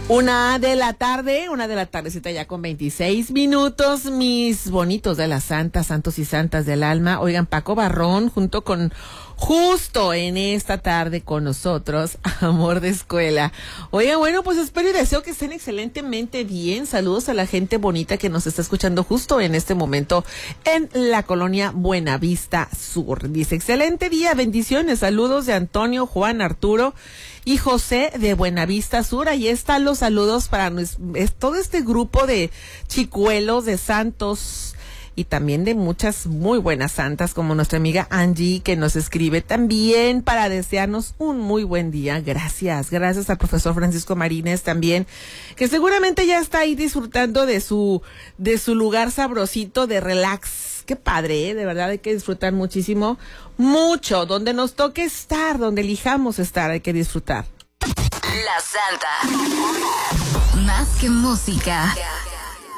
1 de la tardecita ya con 26 minutos, mis bonitos de las santas, santos y santas del alma. Oigan, Paco Barrón, justo en esta tarde con nosotros, amor de escuela. Oigan, bueno, pues espero y deseo que estén excelentemente bien. Saludos a la gente bonita que nos está escuchando justo en este momento en la colonia Buenavista Sur. Dice, excelente día, bendiciones, saludos de Antonio, Juan, Arturo y José de Buenavista Sur. Ahí están los saludos para todo este grupo de chicuelos, de santos y también de muchas muy buenas santas, como nuestra amiga Angie, que nos escribe también para desearnos un muy buen día. Gracias al profesor Francisco Marínez también, que seguramente ya está ahí disfrutando de su lugar sabrosito de relax. Qué padre, de verdad hay que disfrutar muchísimo, mucho, donde nos toque estar, donde elijamos estar, hay que disfrutar. La Santa. Más que música.